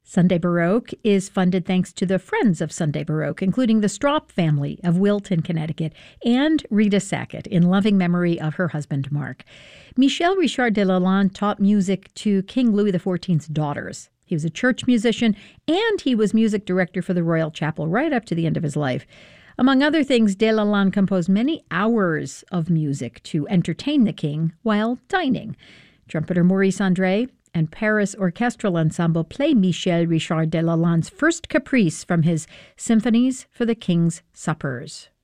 Sunday Baroque is funded thanks to the Friends of Sunday Baroque, including the Stroup family of Wilton, Connecticut, and Rita Sackett, in loving memory of her husband, Mark. Michel Richard de Lalande taught music to King Louis XIV's daughters. He was a church musician, and he was music director for the Royal Chapel right up to the end of his life. Among other things, de Lalande composed many hours of music to entertain the king while dining. Trumpeter Maurice Andre and Paris Orchestral Ensemble play Michel Richard de Lalande's first caprice from his Symphonies for the King's Suppers.